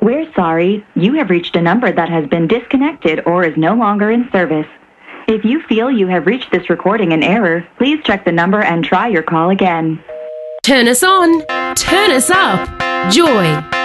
We're sorry. You have reached a number that has been disconnected or is no longer in service. If you feel you have reached this recording in error, please check the number and try your call again. Turn us on. Turn us up. Joy